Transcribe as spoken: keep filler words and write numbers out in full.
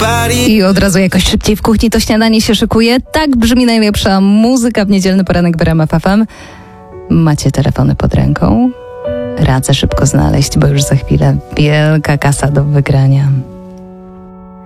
I od razu jakoś szybciej w kuchni to śniadanie się szykuje. Tak brzmi najlepsza muzyka w niedzielny poranek w R M F F M. Macie telefony pod ręką? Radzę szybko znaleźć, bo już za chwilę wielka kasa do wygrania.